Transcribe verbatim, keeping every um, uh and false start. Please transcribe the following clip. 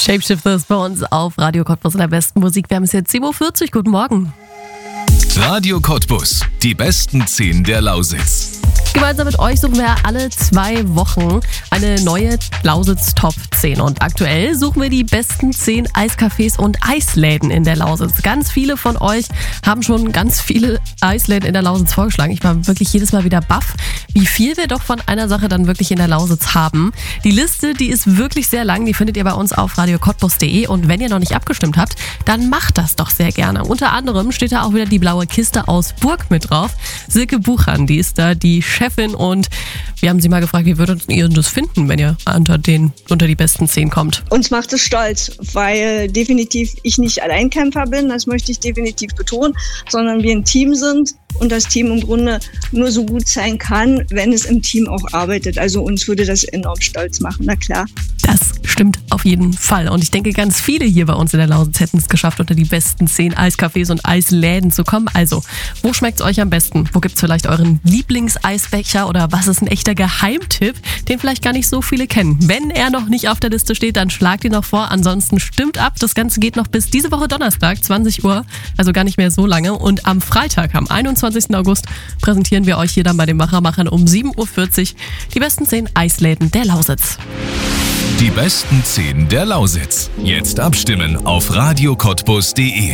Shapeshifters bei uns auf Radio Cottbus in der besten Musik. Wir haben es jetzt sieben Uhr vierzig. Guten Morgen. Radio Cottbus, die besten zehn der Lausitz. Gemeinsam mit euch suchen wir alle zwei Wochen eine neue Lausitz Top zehn. Und aktuell suchen wir die besten zehn Eiscafés und Eisläden in der Lausitz. Ganz viele von euch haben schon ganz viele Eisläden in der Lausitz vorgeschlagen. Ich war wirklich jedes Mal wieder baff, wie viel wir doch von einer Sache dann wirklich in der Lausitz haben. Die Liste, die ist wirklich sehr lang. Die findet ihr bei uns auf radio cottbus punkt de. Und wenn ihr noch nicht abgestimmt habt, dann macht das doch sehr gerne. Unter anderem steht da auch wieder die blaue Kiste aus Burg mit drauf. Silke Buchan, die ist da die Chefin, und wir haben sie mal gefragt, wie würdet ihr das finden, wenn ihr unter, den, unter die besten zehn kommt? Uns macht es stolz, weil definitiv ich nicht Alleinkämpfer bin, das möchte ich definitiv betonen, sondern wir ein Team sind und das Team im Grunde nur so gut sein kann, wenn es im Team auch arbeitet. Also uns würde das enorm stolz machen, na klar. Das stimmt auf jeden Fall. Und ich denke, ganz viele hier bei uns in der Lausitz hätten es geschafft, unter die besten zehn Eiscafés und Eisläden zu kommen. Also, wo schmeckt es euch am besten? Wo gibt es vielleicht euren Lieblingseisbecher, oder was ist ein echter Geheimtipp, den vielleicht gar nicht so viele kennen? Wenn er noch nicht auf der Liste steht, dann schlagt ihn noch vor. Ansonsten stimmt ab. Das Ganze geht noch bis diese Woche Donnerstag, zwanzig Uhr. Also gar nicht mehr so lange. Und am Freitag, am einundzwanzigsten August, präsentieren wir euch hier dann bei den Machermachern um sieben Uhr vierzig die besten zehn Eisläden der Lausitz. Die besten zehn der Lausitz. Jetzt abstimmen auf radio cottbus punkt de.